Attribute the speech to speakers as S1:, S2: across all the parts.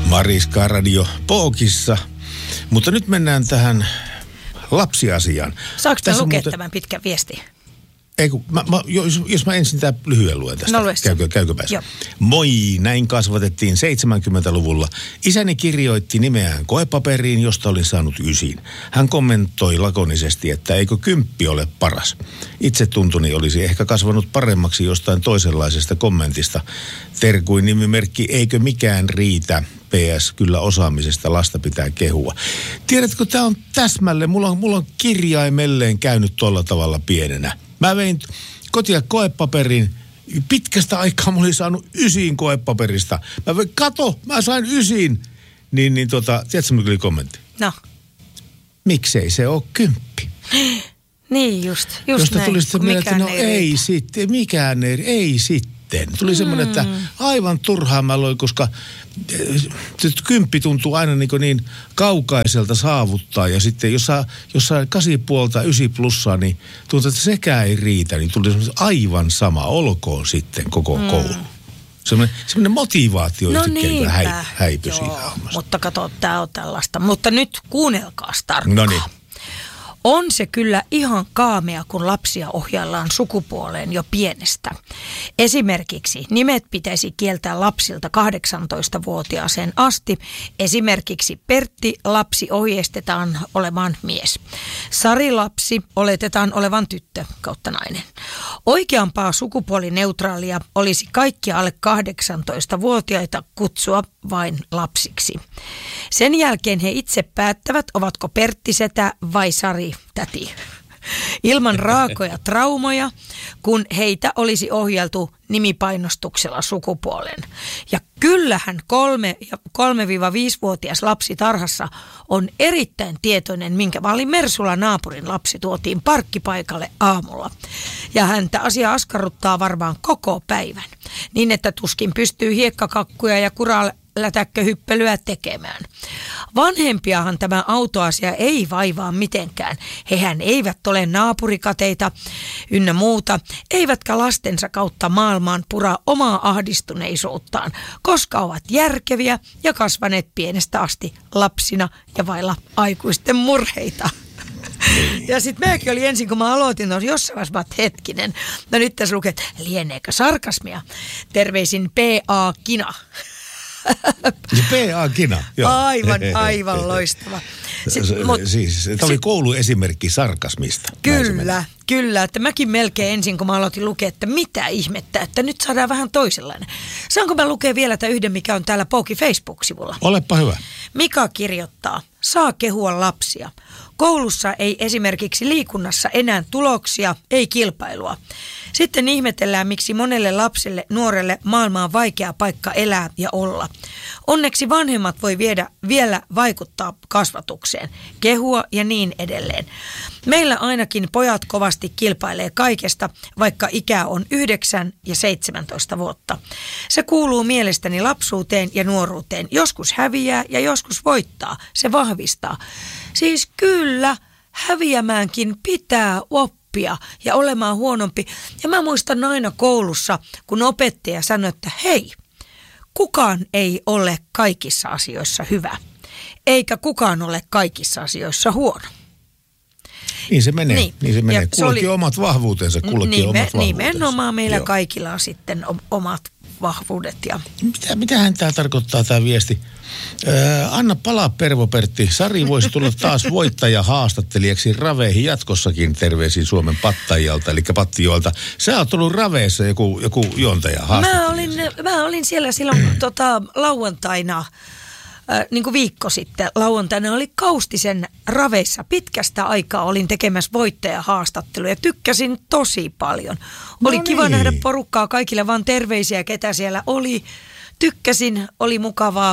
S1: Mariska Radio Pookissa. Mutta nyt mennään tähän lapsiasiaan.
S2: Saanko mä lukea tämän pitkän viestin?
S1: Ei kun, jos mä ensin tämän lyhyen luen tästä.
S2: No lue sen.
S1: Käykö päässä?
S2: Joo.
S1: Moi, näin kasvatettiin 70-luvulla. Isäni kirjoitti nimeään koepaperiin, josta olin saanut 9. Hän kommentoi lakonisesti, että eikö 10 ole paras. Itsetuntuni olisi ehkä kasvanut paremmaksi jostain toisenlaisesta kommentista. Terkuin nimimerkki, eikö mikään riitä. PS, kyllä osaamisesta lasta pitää kehua. Tiedätkö, tämä on täsmälleen, mulla on kirjaimelleen käynyt tolla tavalla pienenä. Mä vein kotia koepaperin. Pitkästä aikaa mä olin saanut 9 koepaperista. Mä sain 9. Tiedätkö, mikä oli kommentti?
S2: No.
S1: Miksei se ole 10?
S2: Niin just
S1: josta
S2: näin.
S1: Tuli sitten mieleen, että no ei sitten, mikään ei sitten. Tuli semmoinen, että aivan turhaan mä loin, koska 10 tuntuu aina niin kaukaiselta saavuttaa. Ja sitten jos saa 8,5, 9 plussaa, niin tuntuu, että sekään ei riitä. Niin tuli semmoinen aivan sama, olkoon sitten koko koulu. Semmoinen motivaatio yhtäkkiä häipyi siinä hommassa.
S2: Mutta kato, tää on tällaista. Mutta nyt kuunnelkaas tarkkaan.
S1: No niin.
S2: On se kyllä ihan kaamea, kun lapsia ohjaillaan sukupuoleen jo pienestä. Esimerkiksi nimet pitäisi kieltää lapsilta 18-vuotiaaseen asti. Esimerkiksi Pertti-lapsi ohjeistetaan olemaan mies. Sari-lapsi oletetaan olevan tyttö kautta nainen. Oikeampaa sukupuolineutraalia olisi kaikkia alle 18-vuotiaita kutsua vain lapsiksi. Sen jälkeen he itse päättävät, ovatko Pertti-setä vai Sari-täti. Ilman raakoja traumoja, kun heitä olisi ohjeltu nimipainostuksella sukupuolen. Ja kyllähän 3-5-vuotias lapsi tarhassa on erittäin tietoinen, minkä mallin Mersulla naapurin lapsi tuotiin parkkipaikalle aamulla. Ja häntä asia askarruttaa varmaan koko päivän, niin että tuskin pystyy hiekkakakkuja ja lätäkköhyppelyä tekemään. Vanhempiahan tämä autoasia ei vaivaa mitenkään. Hehän eivät ole naapurikateita ynnä muuta, eivätkä lastensa kautta maailmaan pura omaa ahdistuneisuuttaan, koska ovat järkeviä ja kasvaneet pienestä asti lapsina ja vailla aikuisten murheita. Ja sitten mäkin oli ensin, kun mä aloitin, jossain vaiheessa hetkinen. No nyt tässä lukee, lieneekö sarkasmia? Terveisin P.A. Kina.
S1: P.A. Kina, joo.
S2: Aivan loistava.
S1: Tämä oli kouluesimerkki sarkasmista.
S2: Kyllä, että mäkin melkein ensin, kun mä aloitin lukea, että mitä ihmettä, että nyt saadaan vähän toisenlainen. Saanko mä lukea vielä tämän yhden, mikä on täällä Pouki Facebook-sivulla?
S1: Olepa hyvä.
S2: Mika kirjoittaa, saa kehua lapsia. Koulussa ei esimerkiksi liikunnassa enää tuloksia, ei kilpailua. Sitten ihmetellään, miksi monelle lapselle, nuorelle maailma on vaikea paikka elää ja olla. Onneksi vanhemmat voi vielä vaikuttaa kasvatukseen, kehua ja niin edelleen. Meillä ainakin pojat kovasti kilpailee kaikesta, vaikka ikää on 9 ja 17 vuotta. Se kuuluu mielestäni lapsuuteen ja nuoruuteen. Joskus häviää ja joskus voittaa. Se vahvistaa. Siis kyllä, häviämäänkin pitää oppia ja olemaan huonompi. Ja mä muistan aina koulussa, kun opettaja sanoi, että hei, kukaan ei ole kaikissa asioissa hyvä, eikä kukaan ole kaikissa asioissa huono.
S1: Niin se menee. Niin se menee. Kullakin omat vahvuutensa.
S2: Nimenomaan meillä kaikilla on sitten omat vahvuudet. Ja
S1: Mitähän tämä tarkoittaa tämä viesti? Anna palaa Pervo-Pertti. Sari voisi tulla taas voittaja-haastattelijaksi raveihin jatkossakin, terveisiin Suomen Pattajalta, eli Pattijoelta. Sä oot ollut raveissa joku juontaja haastattelija.
S2: Mä olin siellä silloin lauantaina, niin kuin viikko sitten lauantaina oli Kaustisen raveissa. Pitkästä aikaa olin tekemässä voittajahaastattelua ja tykkäsin tosi paljon. Oli kiva nähdä porukkaa, kaikille vaan terveisiä, ketä siellä oli. Tykkäsin, oli mukavaa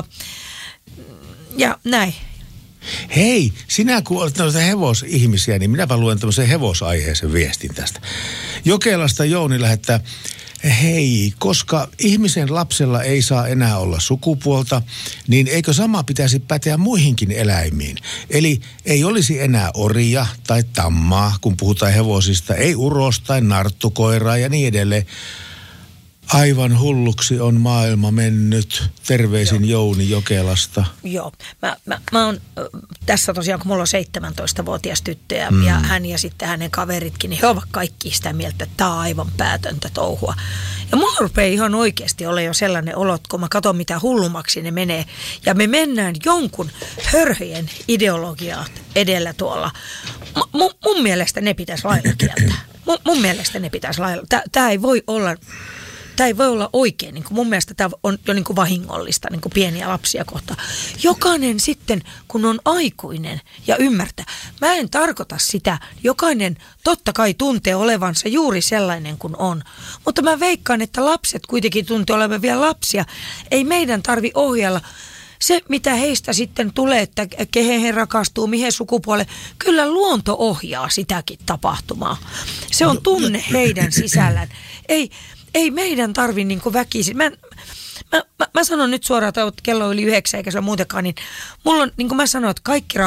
S2: ja näin.
S1: Hei, sinä kun olet noita hevosihmisiä, niin minäpä luen tämmöisen hevosaiheisen viestin tästä. Jokelasta Jouni lähettää, hei, koska ihmisen lapsella ei saa enää olla sukupuolta, niin eikö sama pitäisi päteä muihinkin eläimiin? Eli ei olisi enää oria tai tammaa, kun puhutaan hevosista, ei uros tai narttukoiraa ja niin edelleen. Aivan hulluksi on maailma mennyt. Terveisin Jouni Jokelasta.
S2: Joo. Mä oon tässä tosiaan, kun mulla on 17-vuotias tyttö ja hän ja sitten hänen kaveritkin, niin he ovat kaikki sitä mieltä, että tää on aivan päätöntä touhua. Ja mulla rupeaa ihan oikeasti olla jo sellainen olo, kun mä katson mitä hullummaksi ne menee. Ja me mennään jonkun hörhöjen ideologiaa edellä tuolla. Mun mielestä ne pitäisi lailla kieltää. Mun mielestä ne pitäisi lailla. Tää ei voi olla... Tämä ei voi olla oikein. Niin kuin mun mielestä tämä on jo niin kuin vahingollista niin kuin pieniä lapsia kohtaan. Jokainen sitten, kun on aikuinen ja ymmärtää. Mä en tarkoita sitä. Jokainen totta kai tuntee olevansa juuri sellainen kuin on. Mutta mä veikkaan, että lapset kuitenkin tuntee olevan vielä lapsia. Ei meidän tarvi ohjella. Se, mitä heistä sitten tulee, että kehen he rakastuu, mihin sukupuoleen, kyllä luonto ohjaa sitäkin tapahtumaa. Se on tunne heidän sisällään. Ei meidän tarvi niin kuin väkisin. Mä sanon nyt suoraan, että kello on yli 9 eikä se ole muutenkaan, niin mulla on, niin kuin mä sanoin, että kaikki